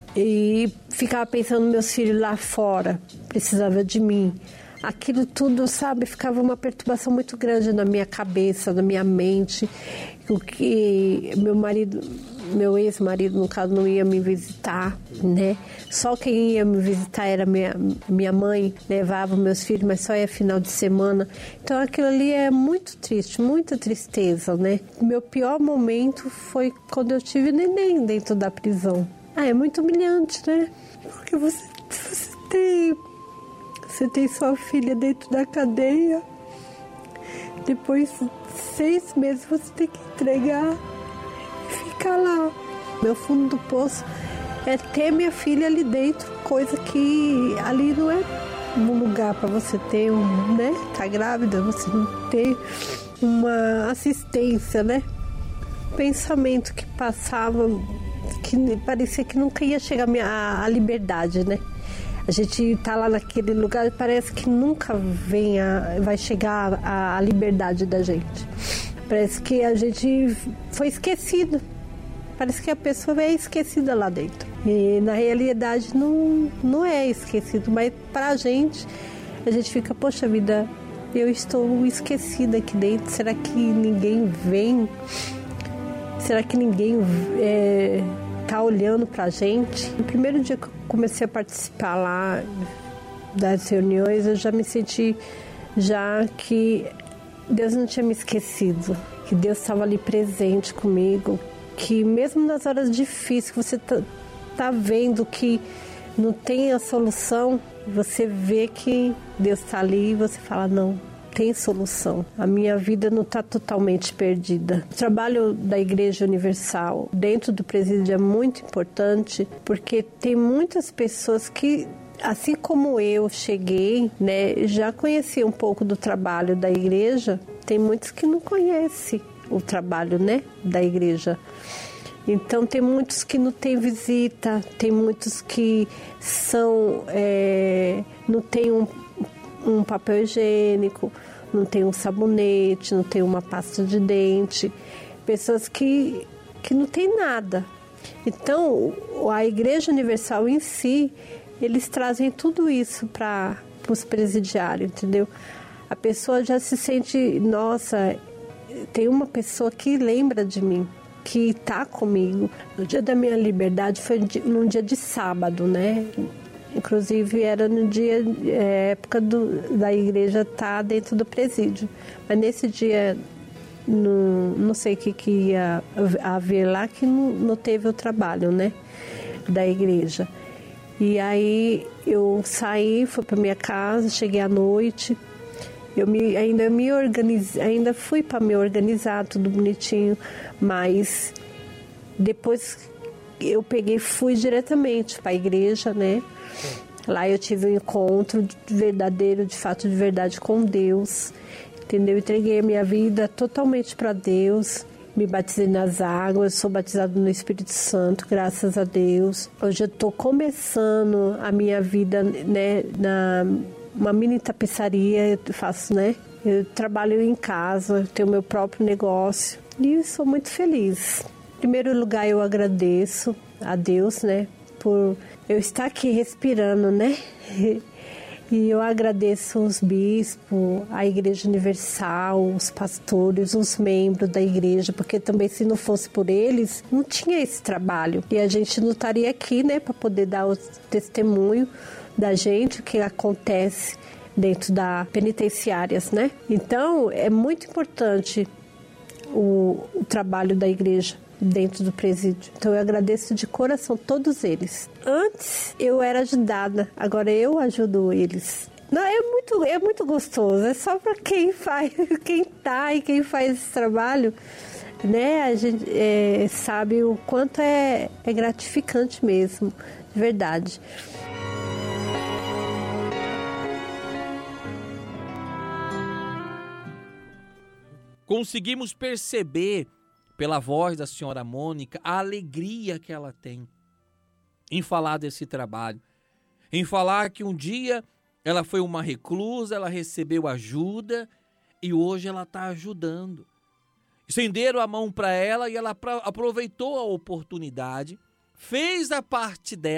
e ficava pensando nos meus filhos lá fora, precisava de mim. Aquilo tudo, sabe, ficava uma perturbação muito grande na minha cabeça, na minha mente. O que meu ex-marido, no caso, não ia me visitar, né? Só quem ia me visitar era minha mãe, levava meus filhos, mas só ia final de semana. Então aquilo ali é muito triste, muita tristeza, né? Meu pior momento foi quando eu tive neném dentro da prisão. É muito humilhante, né? Porque você tem sua filha dentro da cadeia, depois de 6 meses você tem que entregar e ficar lá. Meu fundo do poço é ter minha filha ali dentro, coisa que ali não é um lugar para você ter, né? Tá grávida, você não ter uma assistência, né? Pensamento que passava, que parecia que nunca ia chegar a liberdade, né? A gente tá lá naquele lugar e parece que nunca vai chegar a liberdade da gente. Parece que a gente foi esquecido. Parece que a pessoa é esquecida lá dentro. E na realidade não é esquecido, mas pra gente, a gente fica, poxa vida, eu estou esquecida aqui dentro. Será que ninguém vem? Será que ninguém tá olhando pra gente? No primeiro dia que eu comecei a participar lá das reuniões, eu já me senti que Deus não tinha me esquecido, que Deus estava ali presente comigo, que mesmo nas horas difíceis que você tá vendo que não tem a solução, você vê que Deus está ali e você fala, não, tem solução. A minha vida não está totalmente perdida. O trabalho da Igreja Universal dentro do presídio é muito importante, porque tem muitas pessoas que, assim como eu cheguei, né, já conheci um pouco do trabalho da igreja. Tem muitos que não conhecem o trabalho, né, da igreja. Então tem muitos que não têm visita, tem muitos que não tem um papel higiênico, não tem um sabonete, não tem uma pasta de dente, pessoas que não tem nada. Então, a Igreja Universal em si, eles trazem tudo isso para os presidiários, entendeu? A pessoa já se sente, nossa, tem uma pessoa que lembra de mim, que está comigo. No dia da minha liberdade foi num dia de sábado, né? Inclusive era no dia, época da igreja estar dentro do presídio. Mas nesse dia, não sei o que ia haver lá, que não teve o trabalho, né, da igreja. E aí eu saí, fui para minha casa, cheguei à noite, ainda fui para me organizar, tudo bonitinho, mas depois eu fui diretamente para a igreja, né? Lá eu tive um encontro verdadeiro, de fato, de verdade com Deus, entendeu? Entreguei a minha vida totalmente para Deus, me batizei nas águas, sou batizado no Espírito Santo, graças a Deus. Hoje eu estou começando a minha vida, né, uma mini tapeçaria, eu faço, né? Eu trabalho em casa, tenho meu próprio negócio e sou muito feliz. Em primeiro lugar, eu agradeço a Deus, né, por eu estar aqui respirando, né? E eu agradeço os bispos, a Igreja Universal, os pastores, os membros da igreja, porque também se não fosse por eles, não tinha esse trabalho. E a gente não estaria aqui, né, para poder dar o testemunho da gente, o que acontece dentro da penitenciárias, né? Então, é muito importante o trabalho da igreja dentro do presídio. Então eu agradeço de coração todos eles. Antes eu era ajudada, agora eu ajudo eles. Não, é muito gostoso, é só para quem faz, quem tá e quem faz esse trabalho, né? A gente sabe o quanto é gratificante mesmo, de verdade. Conseguimos perceber pela voz da senhora Mônica a alegria que ela tem em falar desse trabalho, em falar que um dia ela foi uma reclusa, ela recebeu ajuda e hoje ela está ajudando. Estenderam a mão para ela e ela aproveitou a oportunidade, fez a parte dela